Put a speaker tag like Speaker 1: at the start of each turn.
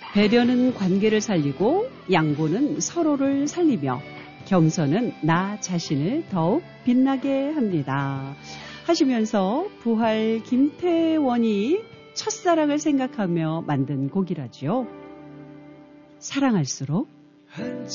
Speaker 1: 배려는 관계를 살리고 양보는 서로를 살리며 겸손은 나 자신을 더욱 빛나게 합니다. 하시면서 부활 김태원이 첫사랑을 생각하며 만든 곡이라죠. 사랑할수록